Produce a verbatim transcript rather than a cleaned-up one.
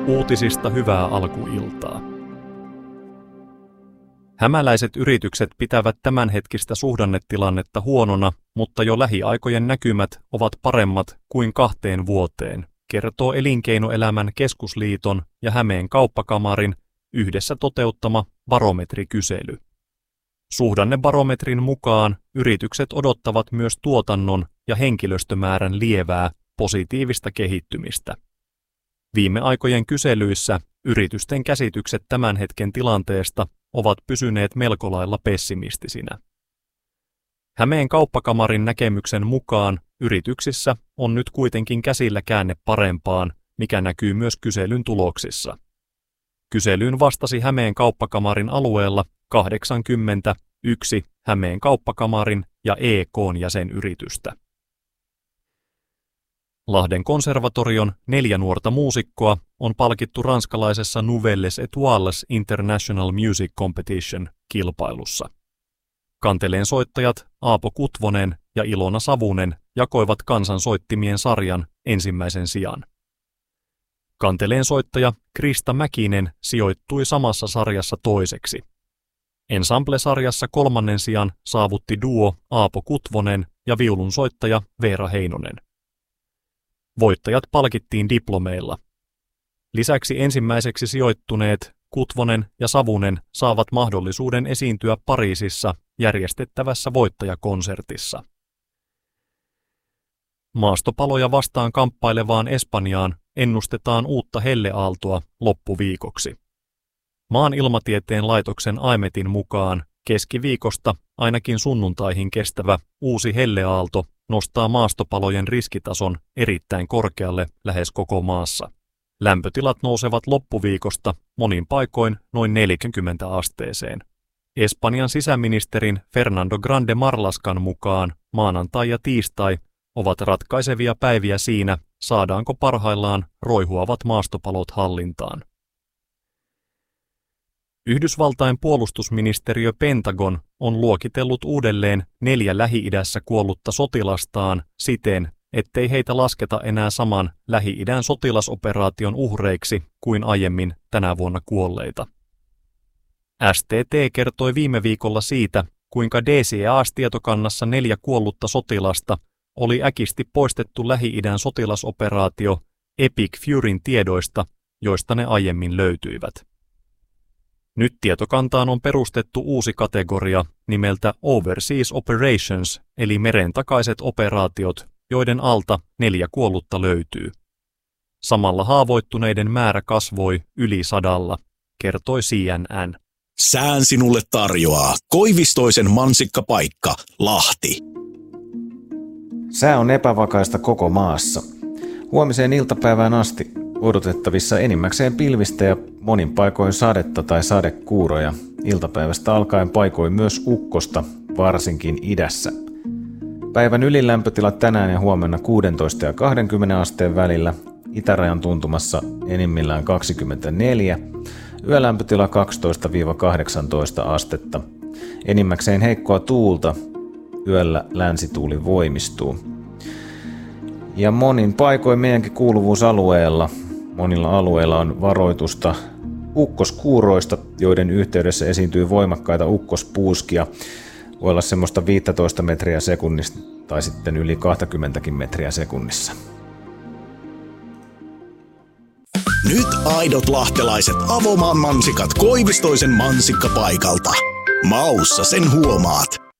Uutisista hyvää alkuiltaa. Hämäläiset yritykset pitävät tämänhetkistä suhdannetilannetta huonona, mutta jo lähiaikojen näkymät ovat paremmat kuin kahteen vuoteen, kertoo Elinkeinoelämän keskusliiton ja Hämeen kauppakamarin yhdessä toteuttama barometrikysely. Suhdannebarometrin mukaan yritykset odottavat myös tuotannon ja henkilöstömäärän lievää positiivista kehittymistä. Viime aikojen kyselyissä yritysten käsitykset tämän hetken tilanteesta ovat pysyneet melko lailla pessimistisinä. Hämeen kauppakamarin näkemyksen mukaan yrityksissä on nyt kuitenkin käsillä käänne parempaan, mikä näkyy myös kyselyn tuloksissa. Kyselyyn vastasi Hämeen kauppakamarin alueella kahdeksankymmentäyksi Hämeen kauppakamarin ja E K:n jäsenyritystä. Lahden konservatorion neljä nuorta muusikkoa on palkittu ranskalaisessa Nouvelles Étoiles International Music Competition -kilpailussa. Kanteleen soittajat Aapo Kutvonen ja Ilona Savunen jakoivat kansansoittimien sarjan ensimmäisen sijan. Kanteleen soittaja Krista Mäkinen sijoittui samassa sarjassa toiseksi. Ensemble-sarjassa kolmannen sijan saavutti duo Aapo Kutvonen ja viulunsoittaja Veera Heinonen. Voittajat palkittiin diplomeilla. Lisäksi ensimmäiseksi sijoittuneet Kutvonen ja Savunen saavat mahdollisuuden esiintyä Pariisissa järjestettävässä voittajakonsertissa. Maastopaloja vastaan kamppailevaan Espanjaan ennustetaan uutta helleaaltoa loppuviikoksi. Maan ilmatieteen laitoksen AEMETin mukaan keskiviikosta ainakin sunnuntaihin kestävä uusi helleaalto nostaa maastopalojen riskitason erittäin korkealle lähes koko maassa. Lämpötilat nousevat loppuviikosta monin paikoin noin neljäänkymmeneen asteeseen. Espanjan sisäministerin Fernando Grande Marlascan mukaan maanantai ja tiistai ovat ratkaisevia päiviä siinä, saadaanko parhaillaan roihuavat maastopalot hallintaan. Yhdysvaltain puolustusministeriö Pentagon on luokitellut uudelleen neljä Lähi-idässä kuollutta sotilastaan siten, ettei heitä lasketa enää saman Lähi-idän sotilasoperaation uhreiksi kuin aiemmin tänä vuonna kuolleita. S T T kertoi viime viikolla siitä, kuinka D C A S-tietokannassa neljä kuollutta sotilasta oli äkisti poistettu Lähi-idän sotilasoperaatio Epic Furyn tiedoista, joista ne aiemmin löytyivät. Nyt tietokantaan on perustettu uusi kategoria nimeltä Overseas Operations, eli merentakaiset operaatiot, joiden alta neljä kuollutta löytyy. Samalla haavoittuneiden määrä kasvoi yli sadalla, kertoi C N N. Sään sinulle tarjoaa Koivistoisen mansikkapaikka, Lahti. Sää on epävakaista koko maassa. Huomiseen iltapäivään asti odotettavissa enimmäkseen pilvistä ja monin paikoin sadetta tai sadekuuroja. Iltapäivästä alkaen paikoin myös ukkosta, varsinkin idässä. Päivän ylilämpötilat tänään ja huomenna kuusitoista ja kaksikymmentä asteen välillä, itärajan tuntumassa enimmillään kaksikymmentäneljä, yölämpötila kaksitoista kahdeksantoista astetta. Enimmäkseen heikkoa tuulta, yöllä länsituuli voimistuu. Ja monin paikoin meidänkin kuuluvuusalueella, monilla alueilla on varoitusta ukkoskuuroista, joiden yhteydessä esiintyy voimakkaita ukkospuuskia. Voi olla semmoista viisitoista metriä sekunnissa tai sitten yli kaksikymmentä metriä sekunnissa. Nyt aidot lahtelaiset Avomaan mansikat Koivistoisen mansikkapaikalta. Maussa sen huomaat.